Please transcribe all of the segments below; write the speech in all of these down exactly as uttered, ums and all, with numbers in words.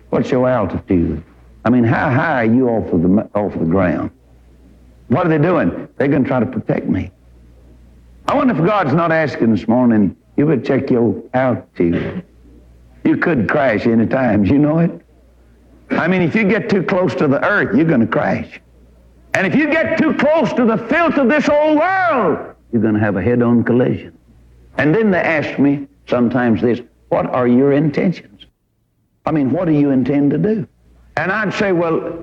What's your altitude? I mean, how high are you off of the, off of the ground? What are they doing? They're going to try to protect me. I wonder if God's not asking this morning, you better check your altitude. You could crash any time. You know it? I mean, if you get too close to the earth, you're going to crash. And if you get too close to the filth of this old world, you're going to have a head-on collision. And then they ask me sometimes this, what are your intentions? I mean, what do you intend to do? And I'd say, well,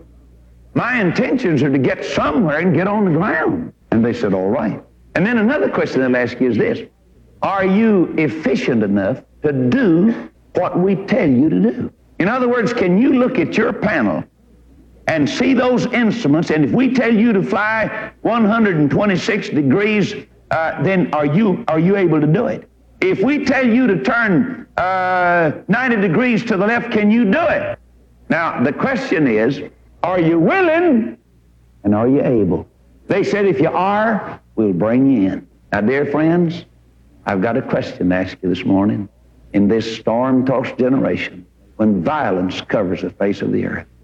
my intentions are to get somewhere and get on the ground. And they said, all right. And then another question they'll ask you is this, are you efficient enough to do what we tell you to do? In other words, can you look at your panel and see those instruments, and if we tell you to fly one hundred twenty-six degrees, uh, then are you are you able to do it? If we tell you to turn uh, ninety degrees to the left, can you do it? Now, the question is, are you willing and are you able? They said, if you are, we'll bring you in. Now, dear friends, I've got a question to ask you this morning. In this storm-tossed generation, when violence covers the face of the earth,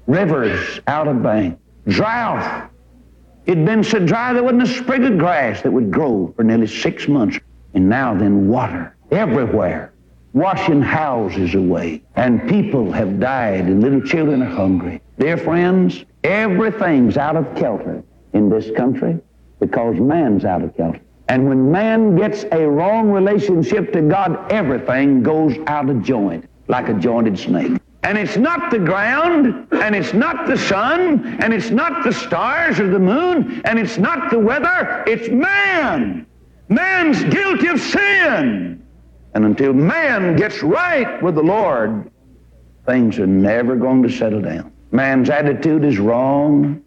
rivers out of bank, drought. It'd been so dry there wasn't a sprig of grass that would grow for nearly six months. And now then water everywhere, washing houses away. And people have died and little children are hungry. Dear friends, everything's out of kilter in this country because man's out of kilter. And when man gets a wrong relationship to God, everything goes out of joint like a jointed snake. And it's not the ground, and it's not the sun, and it's not the stars or the moon, and it's not the weather, it's man. Man's guilty of sin. And until man gets right with the Lord, things are never going to settle down. Man's attitude is wrong.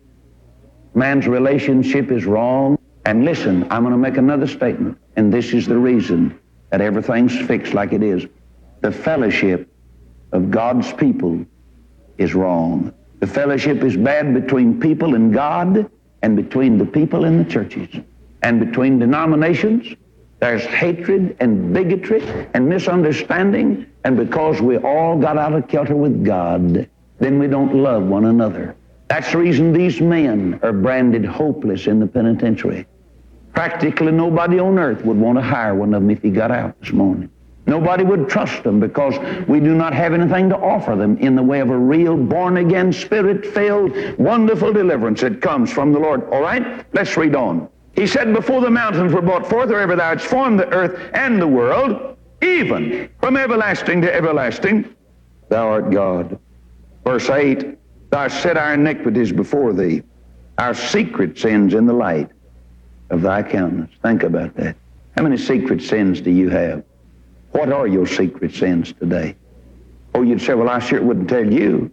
Man's relationship is wrong. And listen, I'm going to make another statement, and this is the reason that everything's fixed like it is. The fellowship of God's people is wrong. The fellowship is bad between people and God, and between the people and the churches, and between denominations. There's hatred and bigotry and misunderstanding, and because we all got out of kilter with God, then we don't love one another. That's the reason these men are branded hopeless in the penitentiary. Practically nobody on earth would want to hire one of them if he got out this morning. Nobody would trust them because we do not have anything to offer them in the way of a real born-again, spirit-filled, wonderful deliverance that comes from the Lord. All right? Let's read on. He said, before the mountains were brought forth, or ever thou hadst formed the earth and the world, even from everlasting to everlasting, thou art God. Verse eight, thou hast set our iniquities before thee, our secret sins in the light of thy countenance. Think about that. How many secret sins do you have? What are your secret sins today? Oh, you'd say, well, I sure wouldn't tell you.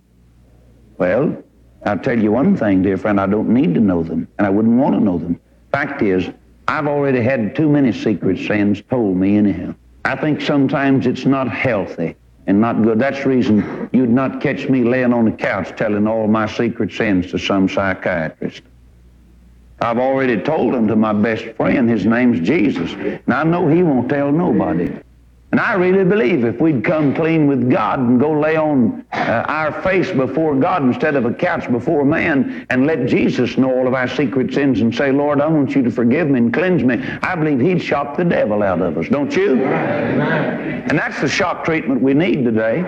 Well, I'll tell you one thing, dear friend, I don't need to know them, and I wouldn't want to know them. Fact is, I've already had too many secret sins told me anyhow. I think sometimes it's not healthy and not good. That's the reason you'd not catch me laying on the couch telling all my secret sins to some psychiatrist. I've already told them to my best friend. His name's Jesus. And I know he won't tell nobody. And I really believe if we'd come clean with God and go lay on uh, our face before God instead of a couch before man and let Jesus know all of our secret sins and say, Lord, I want you to forgive me and cleanse me, I believe he'd shock the devil out of us, don't you? Amen. And that's the shock treatment we need today.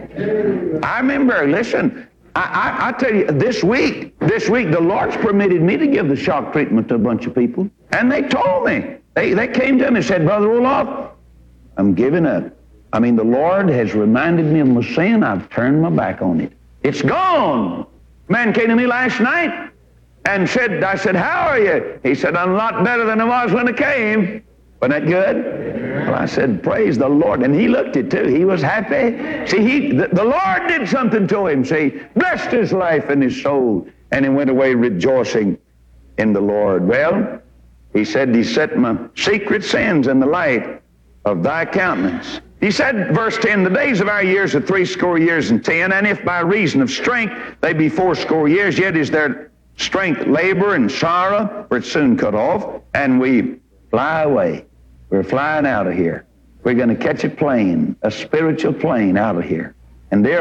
I remember, listen, I, I, I tell you, this week, this week, the Lord's permitted me to give the shock treatment to a bunch of people. And they told me, they, they came to me and said, Brother Roloff, I'm giving up. I mean, the Lord has reminded me of my sin. I've turned my back on it. It's gone. A man came to me last night and said, I said, how are you? He said, I'm a lot better than I was when I came. Wasn't that good? Well, I said, praise the Lord. And he looked it too. He was happy. See, he, the, the Lord did something to him. See, blessed his life and his soul. And he went away rejoicing in the Lord. Well, he said, he set my secret sins in the light of thy countenance. He said, verse ten, the days of our years are threescore years and ten, and if by reason of strength they be fourscore years, yet is their strength labor and sorrow, for it's soon cut off, and we fly away. We're flying out of here. We're going to catch a plane, a spiritual plane out of here. And there